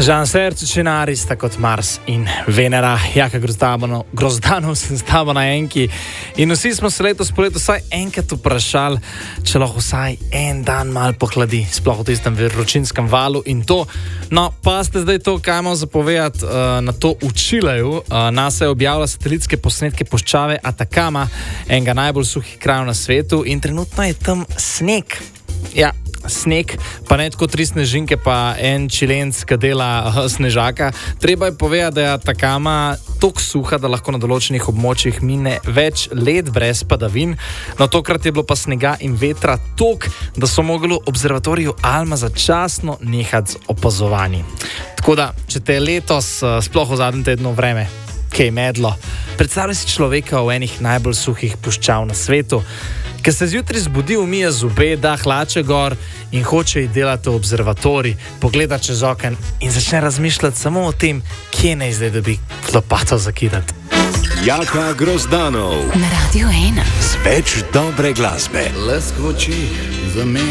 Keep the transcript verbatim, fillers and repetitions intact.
Žan Serč, Čenaris, tako kot Mars in Venera, Jaka Grozdanov, Grozdanov sem s tabo na enki. In vsi smo se letos poleti vsaj enkrat vprašali, če lahko vsaj en dan mal pohladi, sploh v tistem vročinskem valu in to. No, pa ste zdaj to, kaj imamo zapovedati uh, na to učileju. Uh, NASA je objavila satelitske posnetke puščave Atakama, enega najbolj suhih krajev na svetu in trenutno je tam sneg. Ja, sneg, pa ne tako tri snežinke, pa en čilenc, ki dela uh, snežaka. Treba je povedati, da je Atakama tako suha, da lahko na določenih območjih mine več let brez padavin. No, tokrat je bilo pa snega in vetra toliko, da so mogli v observatoriju Alma začasno nehati z opazovanji. Tako da, če te je letos, uh, sploh v zadnjem tednu vreme, kaj medlo, predstavljaj si človeka v enih najbolj suhih puščav na svetu, ki se zjutraj zbudi, umije zobe, da hlače gor in hoče iti delati v observatorij, pogleda čez oken in začne razmišljati samo o tem, kje naj zdaj dobi lopato zakidati. Jaka Grozdanov na Radio ena. Z več dobre glasbe. Leskoči za me.